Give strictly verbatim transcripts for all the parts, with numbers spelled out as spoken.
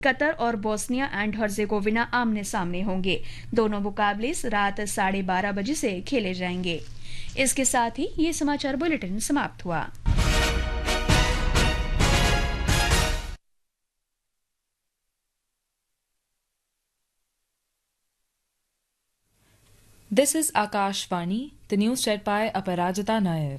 Qatar और Bosnia and Herzegovina आमने सामने होंगे। दोनों मुकाबले रात साढ़े बारह बजे से खेले जाएंगे। इसके साथ ही ये समाचार बुलेटिन समाप्त हुआ। This is Akashvani, the news read by Aparajita Nair.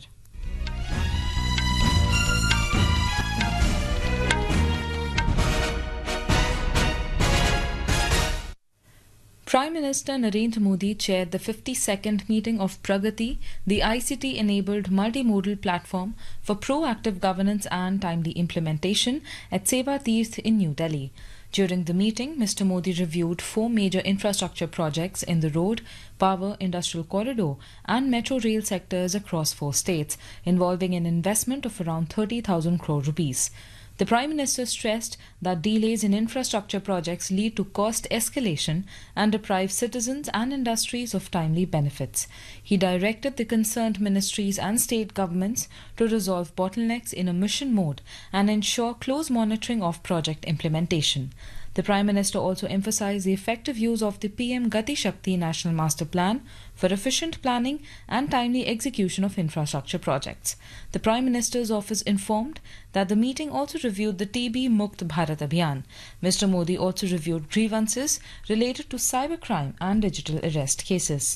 Prime Minister Narendra Modi chaired the fifty-second meeting of Pragati, the I C T-enabled multimodal platform for proactive governance and timely implementation at Seva Tirth in New Delhi. During the meeting, Mister Modi reviewed four major infrastructure projects in the road, power, industrial corridor and metro rail sectors across four states, involving an investment of around thirty thousand crore rupees. The Prime Minister stressed that delays in infrastructure projects lead to cost escalation and deprive citizens and industries of timely benefits. He directed the concerned ministries and state governments to resolve bottlenecks in a mission mode and ensure close monitoring of project implementation. The Prime Minister also emphasized the effective use of the P M Gati Shakti National Master Plan for efficient planning and timely execution of infrastructure projects. The Prime Minister's office informed that the meeting also reviewed the T B Mukt Bharat Abhiyan. Mister Modi also reviewed grievances related to cybercrime and digital arrest cases.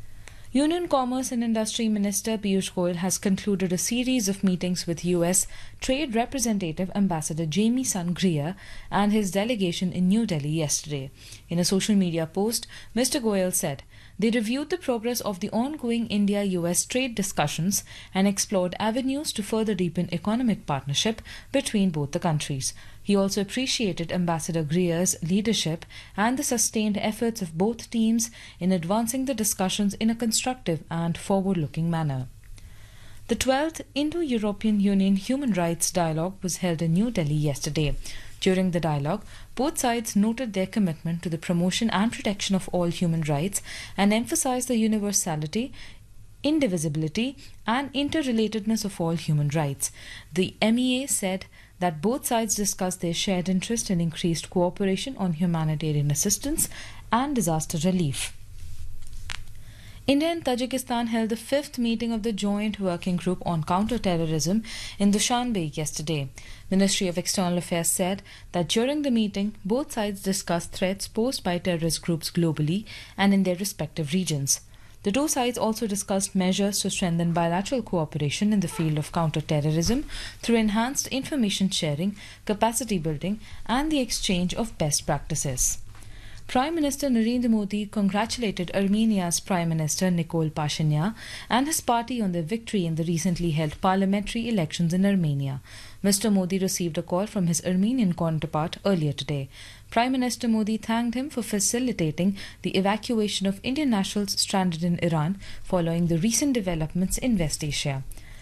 Union Commerce and Industry Minister Piyush Goyal has concluded a series of meetings with U S Trade Representative Ambassador Jamieson Greer and his delegation in New Delhi yesterday. In a social media post, Mister Goyal said they reviewed the progress of the ongoing India U S trade discussions and explored avenues to further deepen economic partnership between both the countries. He also appreciated Ambassador Greer's leadership and the sustained efforts of both teams in advancing the discussions in a constructive and forward-looking manner. The twelfth Indo-European Union Human Rights Dialogue was held in New Delhi yesterday. During the dialogue, both sides noted their commitment to the promotion and protection of all human rights and emphasized the universality, indivisibility and interrelatedness of all human rights. The M E A said that both sides discussed their shared interest in increased cooperation on humanitarian assistance and disaster relief. India and Tajikistan held the fifth meeting of the Joint Working Group on Counter-Terrorism in Dushanbe yesterday. Ministry of External Affairs said that during the meeting, both sides discussed threats posed by terrorist groups globally and in their respective regions. The two sides also discussed measures to strengthen bilateral cooperation in the field of counter-terrorism through enhanced information sharing, capacity building, and the exchange of best practices. Prime Minister Narendra Modi congratulated Armenia's Prime Minister Nikol Pashinyan and his party on their victory in the recently held parliamentary elections in Armenia. Mister Modi received a call from his Armenian counterpart earlier today. Prime Minister Modi thanked him for facilitating the evacuation of Indian nationals stranded in Iran following the recent developments in West Asia.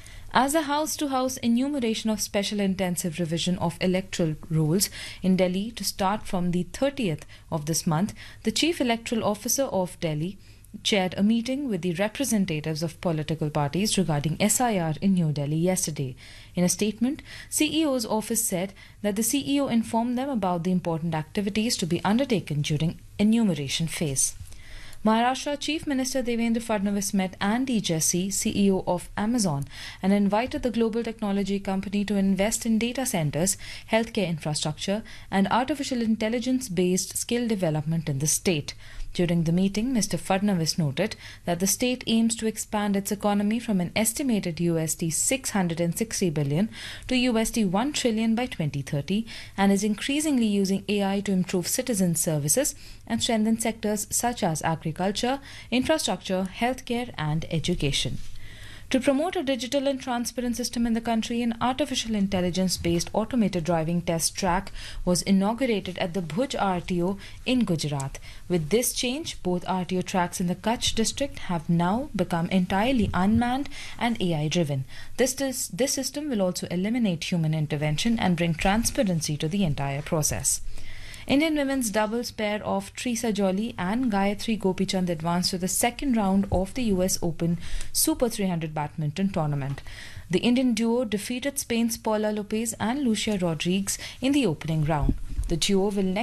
As a house-to-house enumeration of special intensive revision of electoral rolls in Delhi to start from the thirtieth of this month, the Chief Electoral Officer of Delhi chaired a meeting with the representatives of political parties regarding S I R in New Delhi yesterday. In a statement, C E O's office said that the C E O informed them about the important activities to be undertaken during enumeration phase. Maharashtra Chief Minister Devendra Fadnavis met Andy Jassy, C E O of Amazon, and invited the global technology company to invest in data centers, healthcare infrastructure, and artificial intelligence-based skill development in the state. During the meeting, Mister Fadnavis noted that the state aims to expand its economy from an estimated U S D six hundred sixty billion to U S D one trillion by twenty thirty and is increasingly using A I to improve citizen services and strengthen sectors such as agriculture, infrastructure, healthcare and education. To promote a digital and transparent system in the country, an artificial intelligence-based automated driving test track was inaugurated at the Bhuj R T O in Gujarat. With this change, both R T O tracks in the Kutch district have now become entirely unmanned and A I-driven. This, this, this system will also eliminate human intervention and bring transparency to the entire process. Indian women's doubles pair of Trisa Jolly and Gayatri Gopichand advanced to the second round of the U S Open Super three hundred badminton tournament. The Indian duo defeated Spain's Paula Lopez and Lucia Rodriguez in the opening round. The duo will